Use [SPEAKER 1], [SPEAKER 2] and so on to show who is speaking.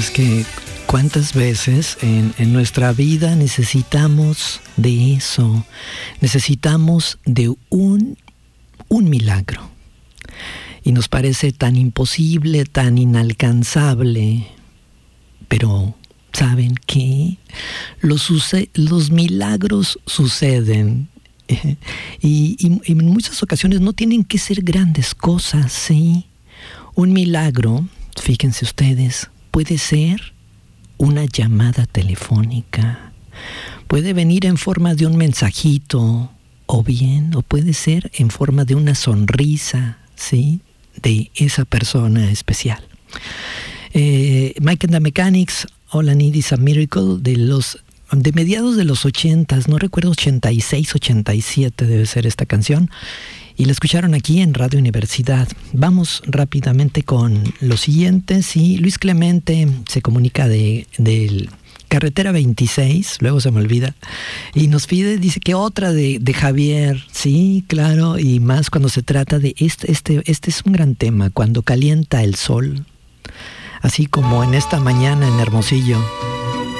[SPEAKER 1] es que cuántas veces en nuestra vida necesitamos de eso, necesitamos de un milagro. Y nos parece tan imposible, tan inalcanzable, pero ¿saben qué? Los milagros suceden. Y en muchas ocasiones no tienen que ser grandes cosas, ¿sí? Un milagro, fíjense ustedes, puede ser una llamada telefónica, puede venir en forma de un mensajito, o puede ser en forma de una sonrisa, ¿sí? De esa persona especial. Mike and the Mechanics, All I Need Is a Miracle, de mediados de los 80s, no recuerdo, 86, 87 debe ser esta canción, y la escucharon aquí en Radio Universidad. Vamos rápidamente con lo siguiente. Sí, Luis Clemente se comunica de Carretera 26, luego se me olvida, y nos pide, dice que otra de Javier, sí, claro, y más cuando se trata de este es un gran tema, cuando calienta el sol, así como en esta mañana en Hermosillo.